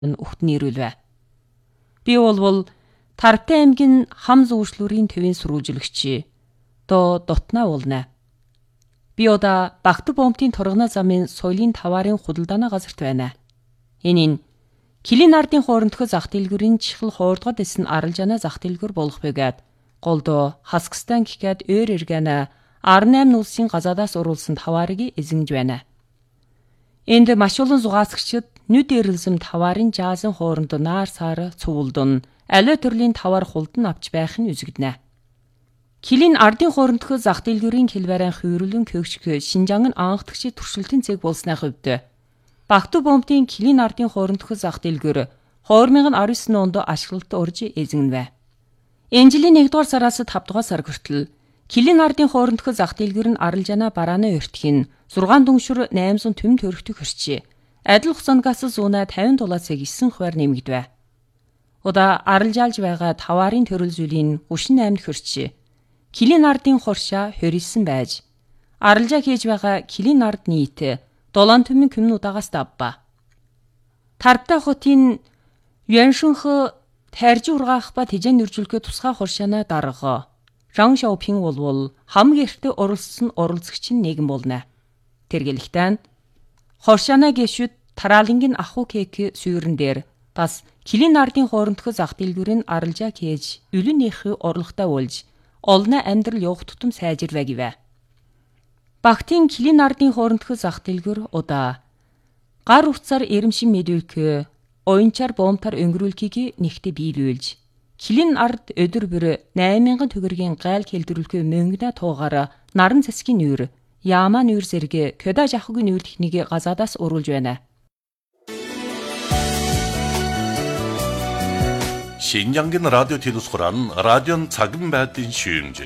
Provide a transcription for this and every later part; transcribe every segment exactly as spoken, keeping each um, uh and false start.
Ухт нийрүүлвэ. Би болвол Тарбтай аймгийн хам зүүшлүүрийн төвийн сурвалжлагч до дотнаа уулна. Би одоо Багтар бомтын торгона замын соёлын таваарын худалдааны газарт байна. Энэ нь Килин ардын хоорондох зах дэлгүүрийн чихэл хоордгод эсн аралжаана зах дэлгүүр болох бөгөөд голдоо Хаскстан гэхэд өөр эргэнэ арван найман улсын газаадаас оруулсан таваарыг эзэнгж байна. Энд маш олон зугаасгчид нүд эрэлзэм таваарын жаазан хооронд наар саар цувулдун аливаа төрлийн тавар хулдан авч байх нь үзэгдэнэ. Килин ардын хоорондох зах дэлгүүрийн хэлбэрийн хувирлын көгчг Шинжаан анхдагчид туршилтын цэг болсны хувьд Багтар бомтын Килин ардын хоорондох зах дэлгүүр две тысячи десятдесет онд ашиглалт орж эзэгнэвэ. Энэ жилийн нэгдүгээр сараас тавд дугаар сар хүртэл Килин ардын хоорондох зах дэлгүүр нь аралжаана барааны өртгийн зургаан дүншүр найман төм төрөгтөг хэрчээ. Адил хугацаангаас зуунаа тавин дулаацыг эссэн хуваар нэмэгдэвэ. Удаа аралжаалж байгаа таваарын төрөл зүйлийн ушин аймд хөрчээ. Килин ардын хоршаа хорилсан байж аралжаа хийж байгаа Килин ард нийт долоон төмөн күмн удаагаас давба. Тарбтай хотын Юаншинх тайрж ургаах ба тэжэн нэржүүлэхээ тусгай хоршаана дарга. Жан Шаопин болвол хам гэртээ оролцсон оролцогчийн нэгэн болно. Тэргэлэгтэн хоршаана гэшүд тараалангийн аху кек сүйрэн дээр бас Килин ардын хоорондох зах дэлгүүрийн аралжаа хийж үлэнийхээ орлоготой болж олно амьдрал явах тутам сайжирвэ гэвэ. Багтын Килин ардын хоорондох зах дэлгүүр удаа гар утсаар эрэмшин мэдүүлэх оюнчаар бомтар өнгөрүүлхийг нэгтээ биелүүлж Килин ард өдөр бүр восемь мянган төгрөгийн гайл хэлдрүүлэх мөнгөдө туугаар наран цэсгийн нүүр Яамаа нүүр зэрэг Кёда жахгийн нүүр техникийг газаадаас уруулж байна. Шинжаангийн радио телевизхуран радион цаган байдлын шүүмж.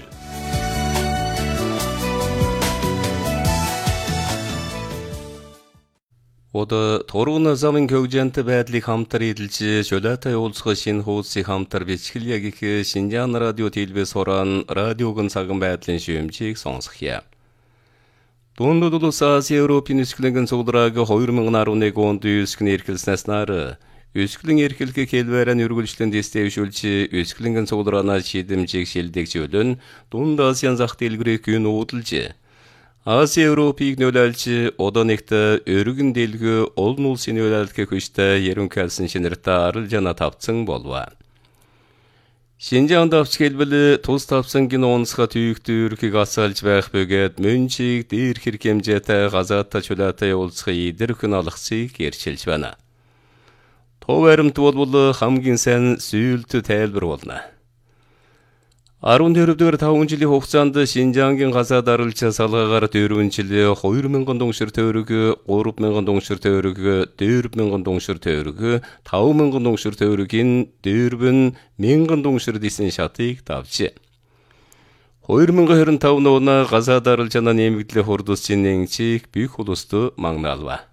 Ода торгон замын көвжэнт байдлыг хамтар эдэлж шөлөөтэй уулзах шинэ хуудсыг хамтар бичгэл яг их Шинжаан радио телевизхуран радиогын цаган байдлын шүүмжийг сонсхия. Дундад улс Азийн Европын эсгэлэн цугларааг две тысячи десять онд үсгэн эрхэлснээс нар Өсгөлэн эрхлэх хэлбэрэн үргэлжлэн дэвшүүлж өсгөлэн цуглараанаа шийдэмжийг шилдэгч өлөн Дунд Азийн зах дэлгүүрийг гүн уудалж Азийн Европыг нөлөөлж одоо нэгт өргөн дэлгүү олон улсын нөлөөлөх хүчтэй ярун калсан шинэртэ аралжаана тавцсан болва. Шинжаан давч хэлбэл тус тавцангийн онцгой түйгтүүрхийг асаалж байх бөгөөд мөнчийг дээр хэрэг хэмжээтэй газаатаа чулаатай уулзах идэрхэн алгасыг ярьчилж байна. Тов баримт болбол хамгийн сайн сүйэлт тайлбар болно. дөрвөн дэх таван жилийн хугацаанд Шинжаангийн газаад аралжаа салгаагаар дөрвөн жил две мянган дунгшир төгрөг, три мянган дунгшир төгрөг, четыре мянган дунгшир төгрөг, пять мянган дунгшир төгрөгийн четыре мянган дунгшир дисэн шатыг давж. две тысячи двадцать пять оны газаад аралжаана нэмэгдлээ хурдусчин нэгчийг бих улсд магнаалва.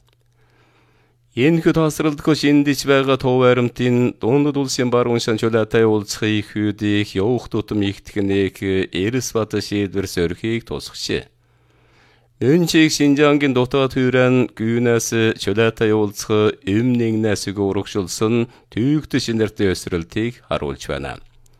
Энэ хэд тасралтгүй шиндэж байгаа тов баримтын дундад улсын баруун шан чулаатай уулзахыг хүйдийг явах тутам ихтгэнэг Эрс бат шийдвэр сөрхийг тусгачээ. Мөнчийг Шинжаангийн дотоод хүрэн гүнээс чулаатай уулзах эм нэгнээс урагшулсан түйгт шинэртэй өсрэлтийг харуулж байна.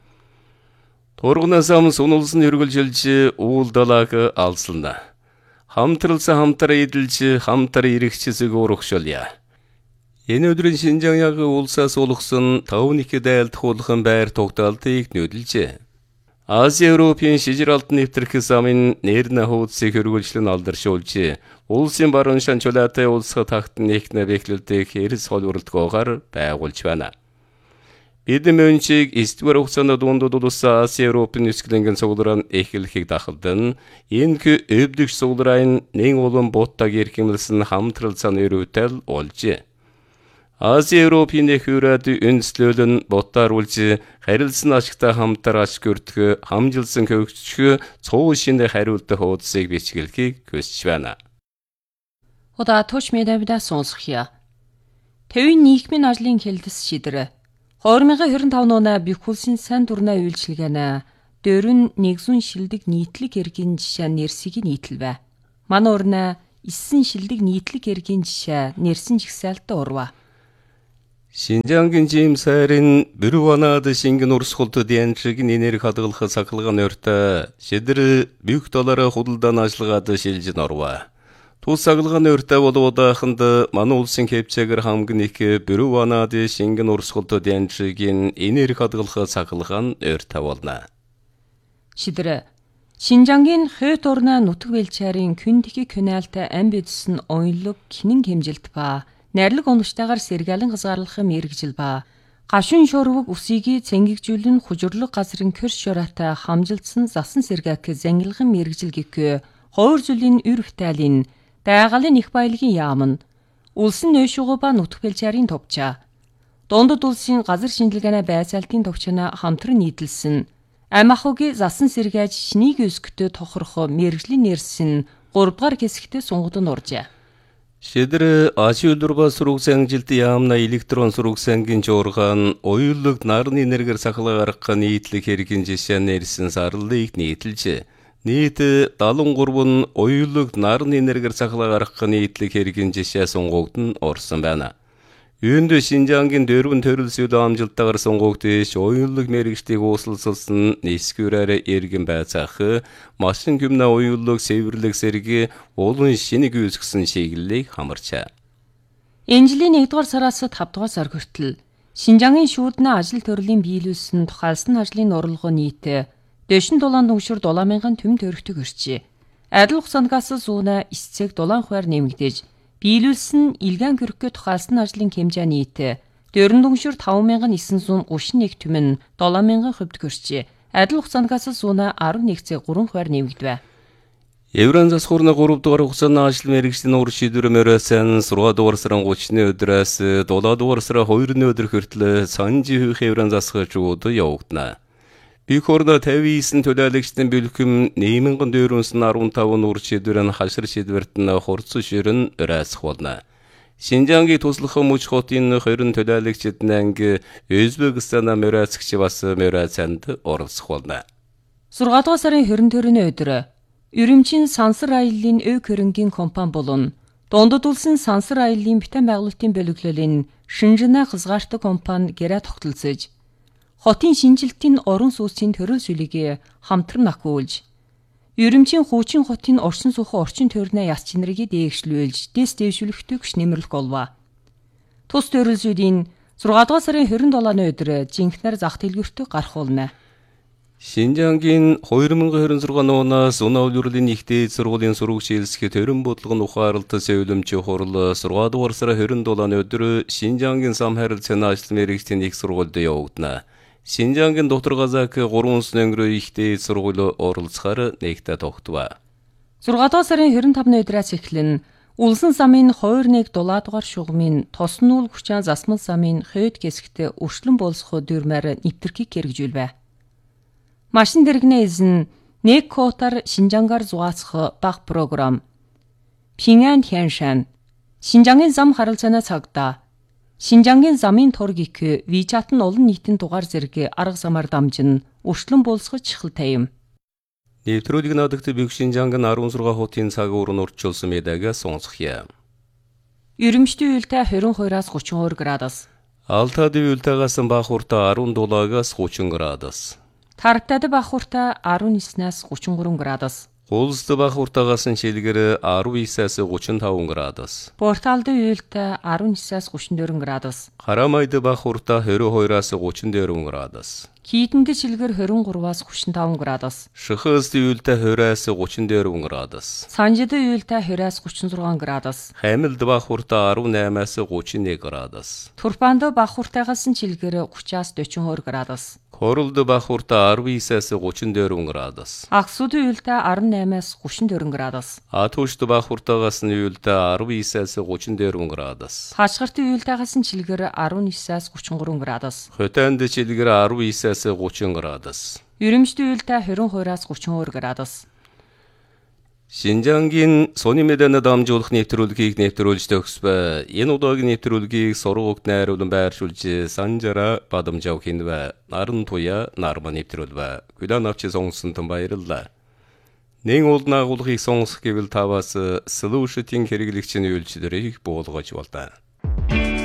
Торгон зам сунулсан үргэлжилж уул далааг алсална. Хамтралсан хамтар эдэлж хамтар ирэгчсэг урагшулъя. Энэ өдрийн Шинжаан яг улсаас улгсан таван их дайлтгуулхан байр тогтоолтыг нөлөөлжээ. Азийн Европын шижир алтан нэвтрэх замын нэрнэ хуудсыг хөргөлжлөн алдаршуулж, улсын баруун шан чулаатай улсах тагт нэгнэ бэхлэлдэх Эрс хол уралдгоогоор байгуулж байна. Бид мөнчийг эсдүгээр хугацаанд дундад улс Азийн Европын эсгэлэнгийн цуглараа эхлэхийг дахалдан, энэ өвдөгч цуглараын нэг улам буттаг эрхэмлсэн хамтралцааны өрөвтөл олжээ. Азийн Европын эхүүрээд үнслөлөн ботааруулж харилцсан ашигтай хамтар ашиг өртгө хамжилсан хөгжих цуу шинэ хариултах хуудсыг бичгэлхийг хүсэж байна. Удаа туч медавда сонсхия. Тэвийн нийгмийн ажлын хэлдэс шийдэр две тысячи двадцать пять оны бихүүлсэн сайн дурнаа үйлчилгээнэ дөрвөн нэгзүн шилдэг нийтлэг эргийн жишээ нэрсийг нийтлвэ. Манай урна эссэн шилдэг нийтлэг эргийн жишээ нэрсэн жигсаалтаа урва. Шинжаангийн жимсарин бүрүванаад шингэн урсгалт дянчигин энерги хадгалах сахалган өртө шидэр büyük доллары худалдан ажиллагаад шилжин орва. Тус сахалган өртө болоодаханд манай улсын хэвчээгэр хамгийн их бүрүванаад шингэн урсгалт дянчигин энерги хадгалах сахалган өртө болно. Шидэр Шинжаангийн хойд орны нутаг бэлчээрийн Күндики каналтай ам бидсэн оюунлог кинэн хэмжилт ба найрлаг оновчтойгоор сэргээлэн хязгаарлах мэрэгжил ба гашуун шуурваг үсийг цэнгэгжүүлэн хужирлог газрын кёрс шораатай хамжилтсан засан сэргээх зангилган мэрэгжил гэхээ хоёр зүйлийн ür хтайлын дайгалын их баялагын яам нь улсын нөөшгөө ба нутаг бэлчээрийн товчаа дундад улсын газар шинжилгээний байцаалтын товчоно хамтран нийтэлсэн ам ахуйг засан сэргээж шинийг өсгөтө тохирох мэрэгжлийн нэрсэн гурав дахь хэсэгтээ сунгадан уржээ. Шидэр Ашиулдурба сургуулианжилт яамна электрон сургуулиангийн жуургаан оюулог нарны энергиэр сахалга гаргах нийтлэг хэргийн жишээ нэрсэн сарлыг нийтэлж нийт даалгавар гурав нь оюулог нарны энергиэр сахалга гаргах нийтлэг хэргийн жишээ сунгагдсан орсон байна. Үүнд Шинжаангийн дөрвөн төрөлсөд амжилттайгаар сунгагдж оюулог мэрэгжлийг ууслалсан нэсгүүрээр эргэн байцаах машин гүмнэ оюулог сэвэрлэг сэрги улын шинийг үүсгэсэн шиглэлийг хамарчаа. Энэ жилийн нэгдүгээр сараас тавдугаар сар хүртэл Шинжаангийн шүүднэ ажил төрлийн биелүүлсэн тухайлсан ажлын орлого нийт дэшин дулаан дүншүр дулаан мянган төм төрөгтөг өрчээ. Адил ухсангаас зүүнэ эсцэг дулаан хуваар нэмэгдэж биелүүлсэн илгэн хөрөхгөө тухайлсан ажлын хэмжээ нийт дөрвөн дүншүр таван мянган ниссэн зуун гучин нэг түмэн долоон мянган хувьд гөрчээ. Адил ухсангаас зүүнэ арван нэг цэг гурван хуваар нэмэгдэв. Еврон засхурны гурав дугаар хугацааны ажил мэргэжлийн ур шийдвэрмээрсэн сургаад дугаар сарын гуравны өдрөөс дулаад дугаар сарын хоёрны өдөр хүртэл санжи хөх еврон засгачууд явагдана. Бихорда тавьсан төлөөлөгчдийн бэлхэм нэмэнгэн дөрвөнс нь арван таван ур шийдвэрэн хашир шийдвэрт нь хурц ширэн өрөөсөх болно. Шинжаангийн туслах мөч хотын хорин төлөөлөгчд нанг Өзбекстан мөрөөсөгч бас мөрөөсөнд оролцох болно. зургаан дугаар сарын хорин төрөний өдөр Үрүмжийн Сансар аяллын өв хөрөнгийн компани болон дундад улсын Сансар аяллын битэн байгуулалтын бөлөглөлийн шинжинэ хязгаартай компани гэрээ тогтолцож хотын шинжилтийн орон сууцын төрөл зүйлийг хамтран ахиулж, Үрүмжийн хуучин хотын орчин суухан орчин тойрны яс чинрыг дээгшлүүлж, дэс дэвшүүлэхтэй хүч нэмэрлэх болов. Тус төрөл зүйлийн зургаан дугаар сарын хорин долооны өдөр жинхнэр зах дэлгүүртээ гарах болно. Шинжаангийн хоёр мянга хорин зургаан оноос унаа улирлын ихтэй сургуулийн сургууль шилжих төрийн бодлогын ухаарлт зөвлөмж хурал зургаан дугаар сарын хорин долооны өдөр Шинжаангийн зам харилцааны ажил мэргэжлийн их сургуульд явагдана. Шинжаангийн доктор Газак гурван өнгөрөө ихтэй сургууль оролцохоор нэгтээ тогтваа. зургаан дугаар сарын хорин тавны өдрөөс эхлэн улсын замын хоёр нэг дулаад дугаар шугамын тоснуул хүчаан засмал замын хойд хэсэгт өршлөн болсох дөрмээр нэвтрхийг хэрэгжүүлвэ. Машин дэрэгнээ эзэн нэг котар Шинжаангаар зугаацах баг програм. Пинган Тяншан Шинжаангийн зам харилцааны цагдаа Шинжаангийн замын тур гих вичат нь олон нийтийн дугаар зэрэг арга замаар дамжин өршлөн болсгож чихэлтэй юм. Нэвтрүүлэг надагт Büyük Шинжаангийн арван зургаан хотын цаг уурн урьдчилсан медагаа сонсхъя. Үрүмжтэй үелтэй двадцать двоёроос тридцать two градус. Алтад үелтэйгээс бага хуртаа арван дулаагаас тридцать градус. Тарптад бага хуртаа арван нисээс тридцать three градус. Улсд бага хуртаагаас шилгэр арван нисээс тридцать five градус. Порталд үелтэй арван нисээс тридцать four градус. Харамайд бага хуртаа двадцать two-аас тридцать four градус. Кийдэнд шилгэр twenty three-аас тридцать five градус. Шахазд үелтэй twenty-аас тридцать four градус. Санжид үелтэй twenty-аас тридцать six градус. Хамилд бага хуртаа eighteen-аас тридцать one градус. Турпанд бага хуртаагаас шилгэр thirty-аас forty-two градус. Хоролд бага хуртаа nineteen-аас тридцать four градус. Аксуд үелтэй eighteen-аас thirty four градус. Атушд бага хуртаагаас нь үелтэй nineteen-аас тридцать four градус. Хашгирт үелтэйгээс шилгэр nineteen-аас thirty three градус. Хотонд шилгэр nineteen-аас thirty градус. Үрүмжтэй үелтэй twenty-two-аас thirty-two градус. Шинжаангийн сони медианы дамжуулах нэвтрүүлгийг нэвтрүүлж төгсбө. Энэ удаагийн нэвтрүүлгийг сургуульд найруулан байршуулж санжара бадамжав хинвэ. Наран туя нарма нэвтрүүлвэ. Хүлээн авч сонсон тун баярлалаа. Нэн улд нагуулгыг сонсох гэвэл таваас слушатин хэрэглэгчийн үйлчлэрийг буулгаж болдоо.